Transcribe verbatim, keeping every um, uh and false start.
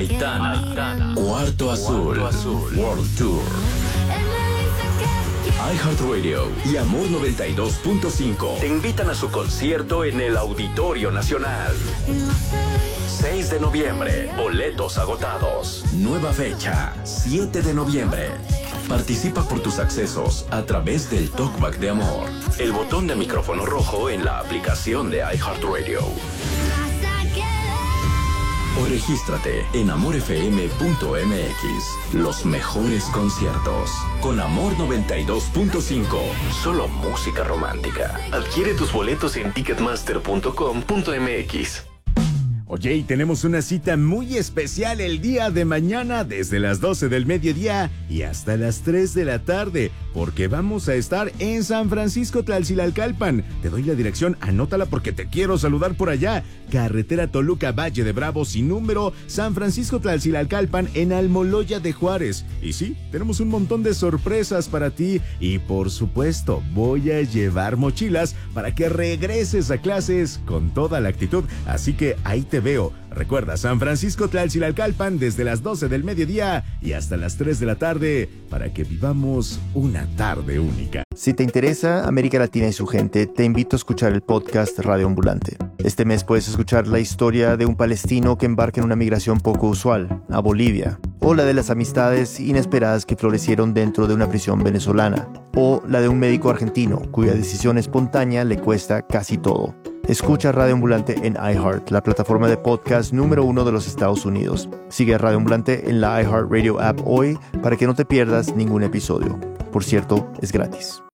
Aitana, Aitana. Cuarto Azul, Cuarto Azul World Tour. iHeartRadio y Amor noventa y dos punto cinco te invitan a su concierto en el Auditorio Nacional. seis de noviembre, boletos agotados. Nueva fecha, siete de noviembre. Participa por tus accesos a través del Talkback de Amor. El botón de micrófono rojo en la aplicación de iHeartRadio. O regístrate en amor f m punto m x. Los mejores conciertos. Con Amor noventa y dos punto cinco. Solo música romántica. Adquiere tus boletos en ticketmaster punto com punto m x. Oye, y tenemos una cita muy especial el día de mañana desde las doce del mediodía y hasta las tres de la tarde, porque vamos a estar en San Francisco Tlalcilalcalpan. Te doy la dirección, anótala porque te quiero saludar por allá. Carretera Toluca Valle de Bravo sin número, San Francisco Tlalcilalcalpan en Almoloya de Juárez. Y sí, tenemos un montón de sorpresas para ti y por supuesto voy a llevar mochilas para que regreses a clases con toda la actitud, así que ahí te veo. Recuerda, San Francisco Tlalcilalcalpan desde las doce del mediodía y hasta las tres de la tarde para que vivamos una tarde única. Si te interesa América Latina y su gente, te invito a escuchar el podcast Radio Ambulante. Este mes puedes escuchar la historia de un palestino que embarca en una migración poco usual, a Bolivia, o la de las amistades inesperadas que florecieron dentro de una prisión venezolana, o la de un médico argentino cuya decisión espontánea le cuesta casi todo. Escucha Radio Ambulante en iHeart, la plataforma de podcast número uno de los Estados Unidos. Sigue a Radio Ambulante en la iHeartRadio app hoy para que no te pierdas ningún episodio. Por cierto, es gratis.